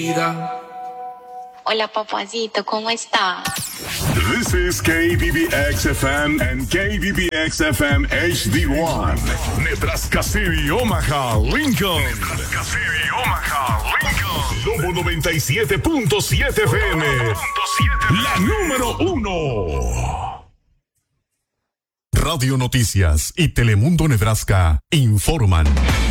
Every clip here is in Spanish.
vida. Hola, papacito, ¿cómo estás? This is KBBX-FM and KBBX-FM HD1. Nebraska City, Omaha, Lincoln. Nebraska City, Omaha, Lincoln. Lobo 97.7 FM. La número 1. Radio Noticias y Telemundo Nebraska informan.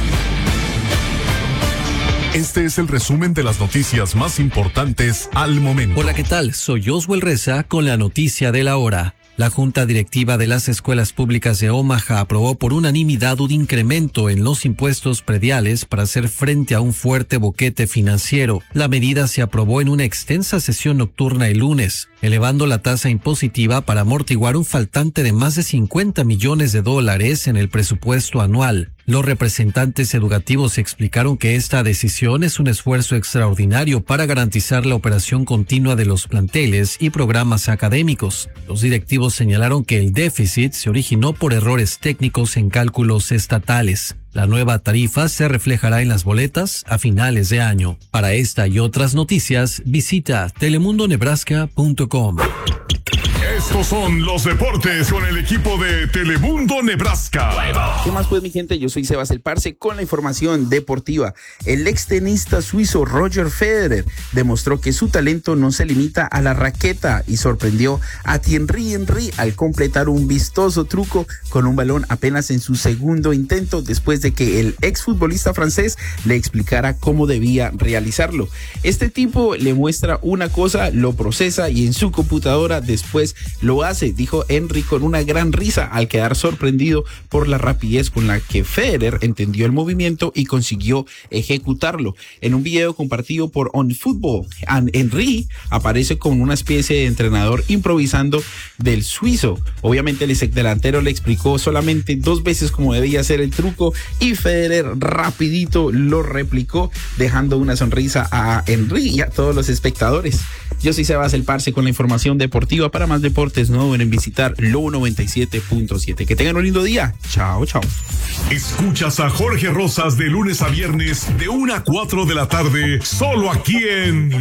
Este es el resumen de las noticias más importantes al momento. Hola, ¿qué tal? Soy Oswald Reza con la noticia de la hora. La Junta Directiva de las Escuelas Públicas de Omaha aprobó por unanimidad un incremento en los impuestos prediales para hacer frente a un fuerte boquete financiero. La medida se aprobó en una extensa sesión nocturna el lunes, elevando la tasa impositiva para amortiguar un faltante de más de $50 millones en el presupuesto anual. Los representantes educativos explicaron que esta decisión es un esfuerzo extraordinario para garantizar la operación continua de los planteles y programas académicos. Los directivos señalaron que el déficit se originó por errores técnicos en cálculos estatales. La nueva tarifa se reflejará en las boletas a finales de año. Para esta y otras noticias, visita telemundonebraska.com. Estos son los deportes con el equipo de Telemundo Nebraska. ¿Qué más pues, mi gente? Yo soy Sebas El Parce con la información deportiva. El extenista suizo Roger Federer demostró que su talento no se limita a la raqueta y sorprendió a Thierry Henry al completar un vistoso truco con un balón apenas en su segundo intento después de que el exfutbolista francés le explicara cómo debía realizarlo. Este tipo le muestra una cosa, lo procesa y en su computadora después lo hace, dijo Henry con una gran risa al quedar sorprendido por la rapidez con la que Federer entendió el movimiento y consiguió ejecutarlo. En un video compartido por OnFootball, Henry aparece con una especie de entrenador improvisando del suizo. Obviamente el exdelantero le explicó solamente 2 veces cómo debía hacer el truco y Federer rapidito lo replicó, dejando una sonrisa a Henry y a todos los espectadores. Yo soy Sebas El Parce con la información deportiva. Para más deportes no deben visitar Lobo 97.7. Que tengan un lindo día. Chao, chao. Escuchas a Jorge Rosas de lunes a viernes de 1 a 4 de la tarde, solo aquí en